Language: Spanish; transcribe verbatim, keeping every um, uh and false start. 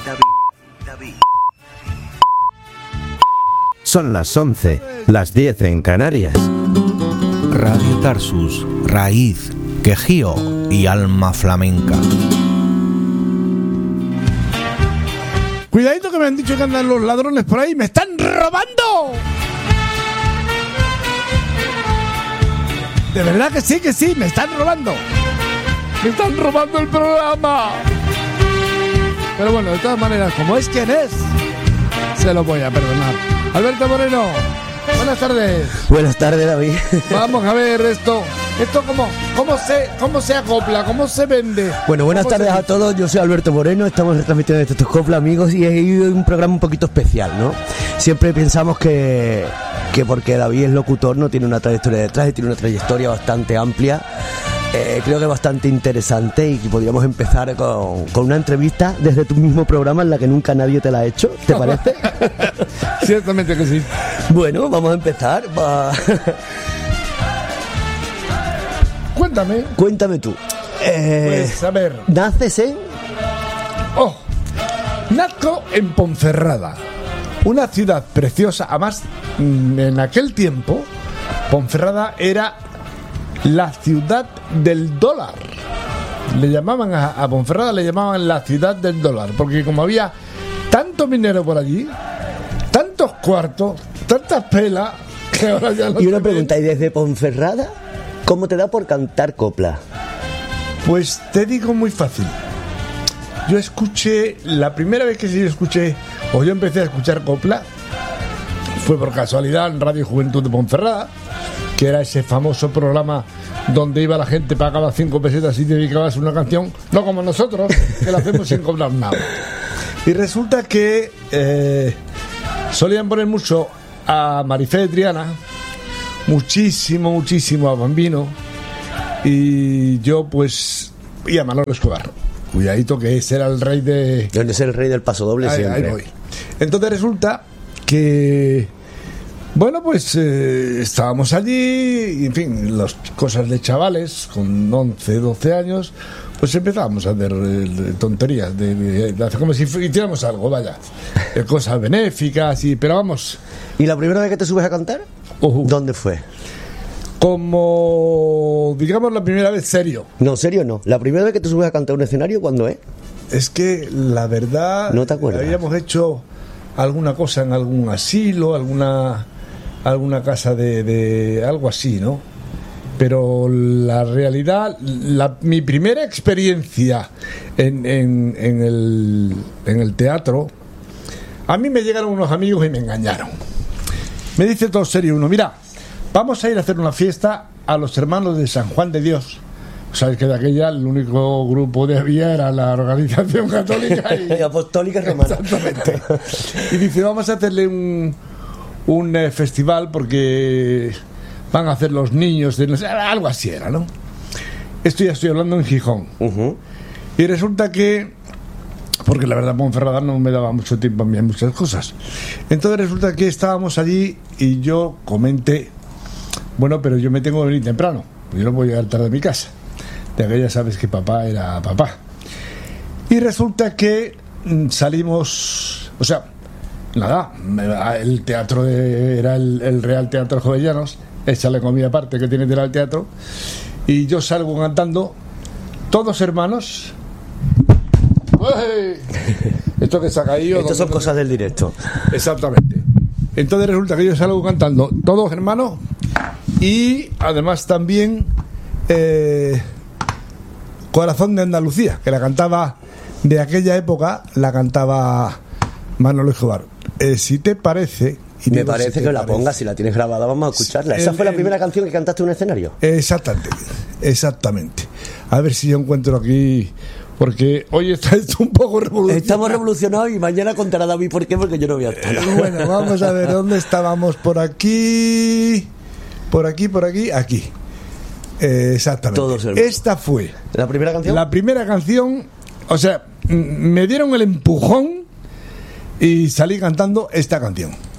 Son las once, las diez en Canarias. Radio Tarsus, raíz, quejío y alma flamenca. Cuidadito que me han dicho que andan los ladrones por ahí. ¡Me están robando! De verdad que sí, que sí, me están robando. Me están robando el programa. Pero bueno, de todas maneras, como es quien es, se lo voy a perdonar. Alberto Moreno, buenas tardes. Buenas tardes, David. Vamos a ver esto. Esto cómo, cómo se, cómo se acopla, cómo se vende. Bueno, buenas tardes a todos. Yo soy Alberto Moreno. Estamos retransmitiendo desde Tetoscopla, amigos, y es un programa un poquito especial, ¿no? Siempre pensamos que, que porque David es locutor no tiene una trayectoria detrás y tiene una trayectoria bastante amplia. Eh, creo que es bastante interesante y que podríamos empezar con, con una entrevista desde tu mismo programa en la que nunca nadie te la ha hecho, ¿te parece? Ciertamente que sí. Bueno, vamos a empezar. Va. Cuéntame. Cuéntame tú. Eh, pues a ver. ¿Naces en? Oh, nazco en Ponferrada, una ciudad preciosa. Además, en aquel tiempo, Ponferrada era la ciudad del dólar. Le llamaban a, a Ponferrada, le llamaban la ciudad del dólar, porque como había tanto dinero por allí, tantos cuartos, tantas pelas, que ahora ya no. Y una pregunta, ¿y desde Ponferrada cómo te da por cantar copla? Pues te digo muy fácil. Yo escuché, la primera vez que yo escuché, o yo empecé a escuchar copla, fue por casualidad en Radio Juventud de Ponferrada, que era ese famoso programa donde iba la gente, pagaba cinco pesetas y dedicabas una canción, no como nosotros, que la hacemos sin cobrar nada. Y resulta que eh, solían poner mucho a Marifé de Triana, muchísimo, muchísimo a Bambino, y yo pues, y a Manolo Escobar. Cuidadito que ese era el rey de... Ese es el rey del paso doble, ahí, siempre. Ahí voy. Entonces resulta que... Bueno, pues eh, estábamos allí, y, en fin, las cosas de chavales, con once, doce años, pues empezábamos a hacer eh, tonterías, de, de, de hacer como si hiciéramos algo, vaya, eh, cosas benéficas, y, pero vamos. ¿Y la primera vez que te subes a cantar? Uh-huh. ¿Dónde fue? Como, digamos, la primera vez serio. No, serio no. La primera vez que te subes a cantar un escenario, ¿cuándo es? Es que, la verdad, ¿no te acuerdas? Habíamos hecho alguna cosa en algún asilo, alguna... alguna casa de, de algo así, ¿no? Pero la realidad, la, mi primera experiencia en, en, en, el, en el teatro, a mí me llegaron unos amigos y me engañaron. Me dice todo serio uno, mira, vamos a ir a hacer una fiesta a los hermanos de San Juan de Dios. Sabes que de aquella el único grupo de había era la organización católica y, y apostólica romana. Exactamente. Y dice, vamos a hacerle un un eh, festival porque van a hacer los niños de no sé, algo así era, ¿no? Esto ya estoy hablando en Gijón. Uh-huh. Y resulta que, porque la verdad Ponferrada no me daba mucho tiempo a mí en muchas cosas, entonces resulta que estábamos allí y yo comenté, bueno, pero yo me tengo que venir temprano, yo no voy a llegar tarde a mi casa, de aquella sabes que papá era papá. Y resulta que mm, salimos, o sea, nada, el teatro de, era el, el Real Teatro Jovellanos, échale comida aparte que tiene que ir al teatro, y yo salgo cantando, todos hermanos. ¡Uy! Esto que se ha caído. Estas son cosas del directo. Exactamente. Entonces resulta que yo salgo cantando, todos hermanos, y además también eh, Corazón de Andalucía, que la cantaba de aquella época, la cantaba Manolo Escobar. Eh, si te parece... Y me parece si que la parece. Pongas, si la tienes grabada, vamos a escucharla. ¿Esa el, fue la primera el, canción que cantaste en un escenario? Exactamente, exactamente. A ver si yo encuentro aquí... Porque hoy está esto un poco revolucionado. Estamos revolucionados y mañana contará David por qué, porque yo no voy a estar. Eh, bueno, vamos a ver, ¿dónde estábamos? Por aquí... Por aquí, por aquí, aquí. Eh, exactamente. Todos Esta fue... ¿La primera canción? La primera canción, o sea, me dieron el empujón y salí cantando esta canción.